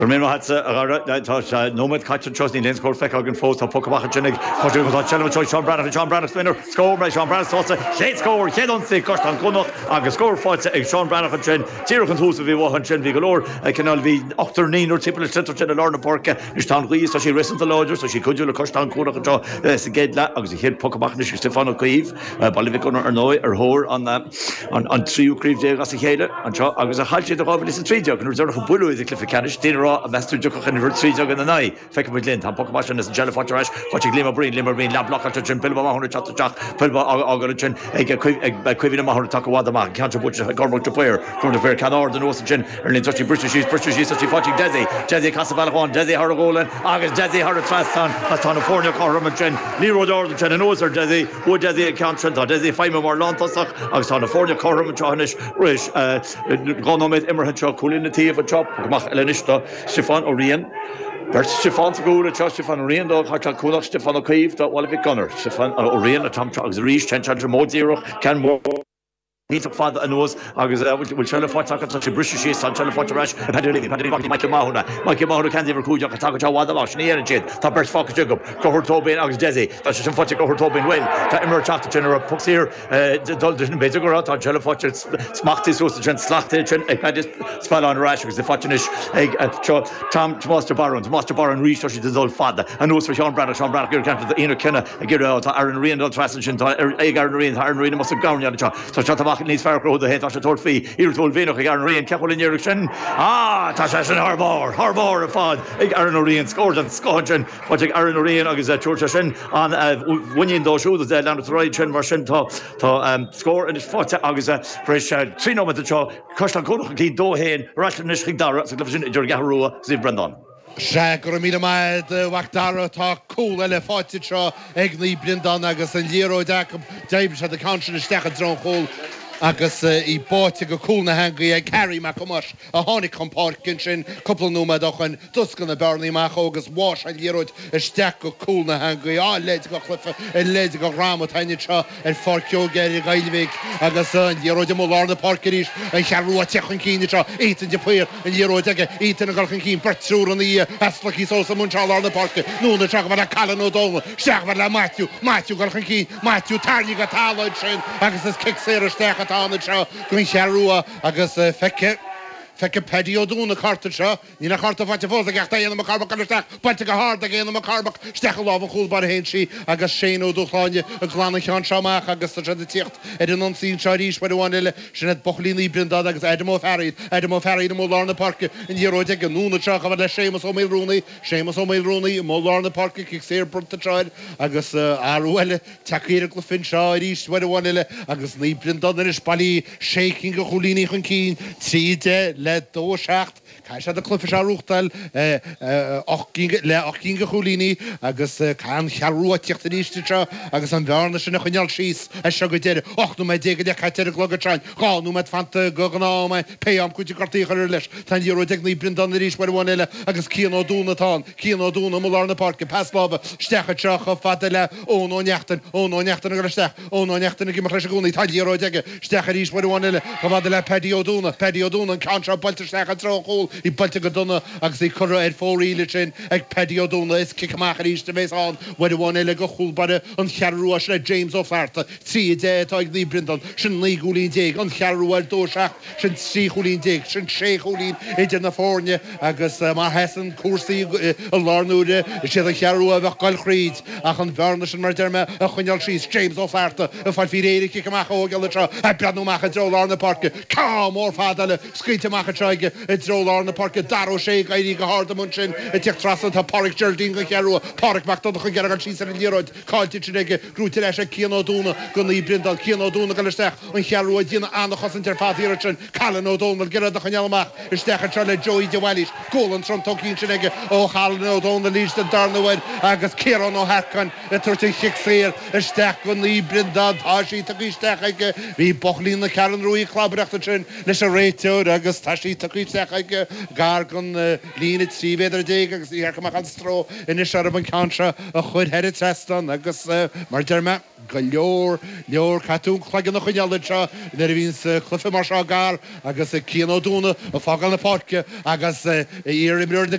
Bermin hat nomad catch trust in Lenscore feck again force to Pokemon Genig Sean Branagh spinner score by Sean Branagh sauce shade score he don't say cost on Connoch and score fight Sean Branagh Chen Tiro Contus vi wahan Chen Vigolor canal vi 8-9 or triple center Chen Lorna Park is down Rees so she recent the lodger so she could you cost on Connoch to get that as he Pokemon Stefano Cave Bolivic on Arnoy or Hor on trio Creve as a header and I was a half the Rob listen 3 jog and reserve for Bulu the Cliff Canish dinner a master joke in the 3 jog in the night feck with Lint and Pokemon is Jelly Fortrash watching Limmerbreen Lab Blocker to Pilba Mahon Chat Pilba Ogolchin Quivin Mahon Takawada Mark Counter Butcher Gormuk to player from the fair Canor the Ocean and in touching British such watching Desi Casavalon Desi Haragolan August Desi Haratrastan California Coromachin Leroy Dordan and Ozer Desi would Desi account Desi Fima Marlantosak August California Coromachanish Rish Gonomit Emmerhead Coolin of a chop Mach Elenista Stefan Orion Bert Stefan to go to Stefan Orion dog Hachal Kulak Stefan Cave that Wallabic Gunner Stefan Orion a Tom Chugs Reach 10 charge more 0 can more He's a father and knows will tell if what's such a British is on tell if what's rash Michael Mahona can't ever cool Taka Wada Wash near and jet top burst focus jug Cohort Tobin August Desi that's just what Cohort Tobin well to emerge after general pucks here doesn't better go out on tell if what's smachty so the slachted I just spell on rash because the fortunate Tom Master Baron reach she does all father and knows for Sean Branagh you can't the inner Kenna get out Aaron Reen transition to Aaron Reen must have gone on so shot Needs Farrow the head of the Torfee, here told Vino, Aaron Reen, Capel in Ericsson. Tasha Harbor, a fod. Aaron O'Rien scored and Scotchen, but Aaron O'Rien, I guess that Church on winning those shoes, the land of the right, Chen Marshin to score and it's fought, I guess, fresh 3 moments to show. Costan Kodak, Dohen, Rashlinish, Higdara, Secretary Jorgarua, Zib Brandon. Seagur mí maid wachtara tá cool le fáte seo ag ní blindan agus an líro deib se de country stecha dron hol agus I báte go cool na hangaí ag carry me cumas a tháinig compárcin sin couple nómad ochan duscan na Burnley mach agus wash an líróid steach go cool na hangaí leid go chlufa leid go ram taine seo forcio geir gailvig agus an líróid mó lárna parkiríis an charrua techan cíine seo éitan de puir an líróid ag éitan a galchan cín pertsúr an í aslachí sósa munchá lárna parki núna trach var a Callan O'Donnell steach var le Matthew galchan cín Matthew tarni go tálaid sin agus is kick séir steach an seo going charrua agus feice Paddy O'Donnell carta seo ní na carta fáte fósa gachta ana Macarbach steach baite go hard again ana Macarbach steach láb chuúl bar hen si agus Shane O'Donnell a glána chean seach agus tá de tíocht an an sín seo ríis bud bháile sin net bochlíní brindad agus Adam O'Farried mó lárna parke in díróide an núna teach le Seamus O'Mail Rooney mó lárna parke kick séir brunta treid agus arhuile takeíre go fin seo ríis bud bháile agus ní brindad is balí shaking go cholíní chun cín tríide le dó seacht cai se de clufa se rúchtal le 8 go cholíní agus can chearrua tíocht ríiste seo agus an bhearna sin nach chuneal síos se go déir 8 me dé de caiite glogad gáú me fanta go gná peam chuide gartíchar leis tá díú de ní brindan ríis mar bhile agus cían dúnatá cían dúna mo lárna parke paslába stecha trecha fada le óneachtan go steach óneachtan go mar gúnaí tá díú deige stecha ríis mar bhile go bhada le Paddy O'Donnell an cantra balte stecha trochol I balte go donna agus I curra fóríle sin ag Paddy O'Donnell is kickach ríiste mééis an bhile bhile go chuúlbare an chearrua le James O'Flaherty 3 dé ag ní brindan sin ní gúlín déag an chearrua dóseach sin 3 cholín déag sin 6 cholín idir na fórne agus mar hesan cuasaí a lárnúide sé a chearrua bheith gáil chríd ach an bhearna sin mar derme a chuneal síos James O'Flaherty a fáil fi réidir kickach ógeile tre a breanúach a dro lárna parke cá mór fádaile scríteach a treige a dro lárna parke daró sé gairí go hardamún sin a teach trasna tá Páric Geraldine go chearrua Páric Macdonald chu gear an síos an líróid cáilte sin ige grúte leis a Cian O'Donnell go ní brindal Cian O'Donnell go leisteach an chearrua dína annachas an terfáíire sin Callan O'Donnell gead a chunealach is steach tre le Joey de Wallis gólan trom toquín sin ige ó Callan O'Donnell lís den darnahaid agus Kieran O'Hatcan a tuirte chic séir is steach go ní brindal tá sí taí steach ige hí bochlín na Callan Rúí chlabreachta sin leis a réiteúr agus tá sí taí steach ige gar gon lína trí féidir dé agus dhearcamach an stró inis ar an cantra a chud head testan agus mar derma go leor catún chhlagan nach chuineala seo inar vín chlufa mar seo gar agus cían ó dúna a fágan na páce agus íar imreir